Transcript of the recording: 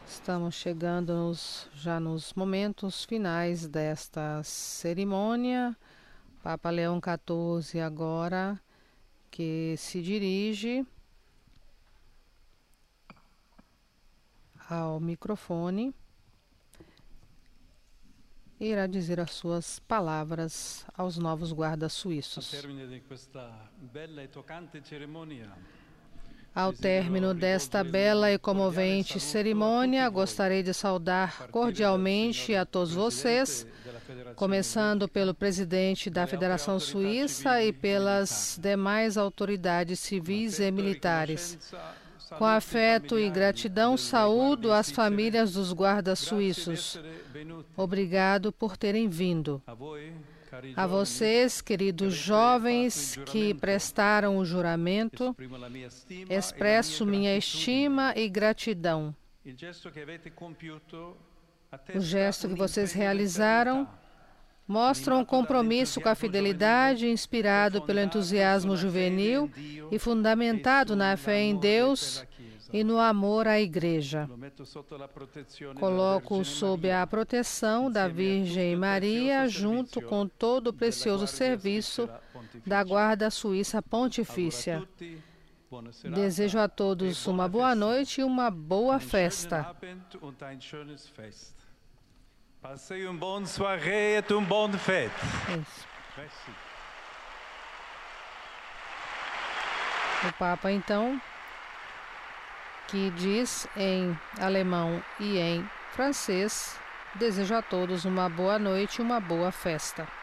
Estamos chegando já nos momentos finais desta cerimônia. Papa Leão XIV agora, que se dirige ao microfone, irá dizer as suas palavras aos novos guardas suíços. Ao término desta bela e comovente cerimônia, gostaria de saudar cordialmente a todos vocês, começando pelo presidente da Federação Suíça e pelas demais autoridades civis e militares. Com afeto e gratidão, saúdo as famílias dos guardas suíços. Obrigado por terem vindo. A vocês, queridos jovens que prestaram o juramento, expresso minha estima e gratidão. O gesto que vocês realizaram mostra um compromisso com a fidelidade, inspirado pelo entusiasmo juvenil e fundamentado na fé em Deus e no amor à Igreja. Coloco-o sob a proteção da Virgem Maria, junto com todo o precioso serviço da Guarda Suíça Pontifícia. Desejo a todos uma boa noite e uma boa festa. Passez une bonne soirée et une bonne fête. Merci. O Papa, então, que diz em alemão e em francês, desejo a todos uma boa noite e uma boa festa.